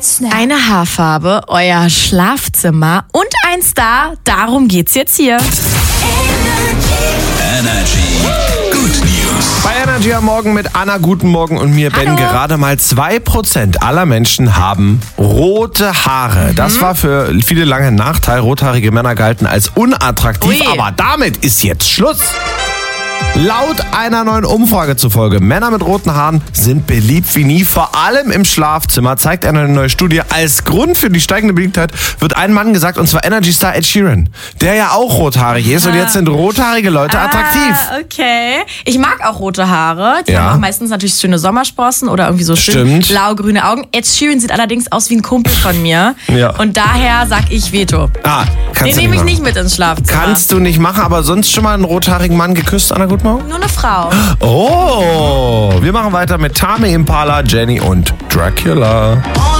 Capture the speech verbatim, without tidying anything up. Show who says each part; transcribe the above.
Speaker 1: Eine Haarfarbe, euer Schlafzimmer und ein Star, darum geht's jetzt hier.
Speaker 2: Energy. Good News.
Speaker 3: Bei Energy am Morgen mit Anna, guten Morgen und mir, Ben.
Speaker 1: Hallo.
Speaker 3: Gerade mal zwei Prozent aller Menschen haben rote Haare.
Speaker 1: Mhm.
Speaker 3: Das war für viele lange ein Nachteil. Rothaarige Männer galten als unattraktiv,
Speaker 1: Ui.
Speaker 3: aber damit ist jetzt Schluss. Laut einer neuen Umfrage zufolge, Männer mit roten Haaren sind beliebt wie nie, vor allem im Schlafzimmer, zeigt eine neue Studie. Als Grund für die steigende Beliebtheit wird ein Mann gesagt, und zwar Energy-Star Ed Sheeran, der ja auch rothaarig ist, und jetzt sind rothaarige Leute attraktiv.
Speaker 1: Ah, okay. Ich mag auch rote Haare. Die
Speaker 3: Ja.
Speaker 1: haben auch meistens natürlich schöne Sommersprossen oder irgendwie so schön
Speaker 3: Stimmt.
Speaker 1: blau-grüne Augen. Ed Sheeran sieht allerdings aus wie ein Kumpel von mir.
Speaker 3: Ja.
Speaker 1: Und daher sag ich Veto.
Speaker 3: Ah,
Speaker 1: Den
Speaker 3: kannst du
Speaker 1: nehme ich
Speaker 3: machen.
Speaker 1: nicht mit ins Schlafzimmer.
Speaker 3: Kannst du nicht machen, aber sonst schon mal einen rothaarigen Mann geküsst, Anna, guten Morgen?
Speaker 1: Nur eine Frau.
Speaker 3: Oh, wir machen weiter mit Tame Impala, Jenny und Dracula.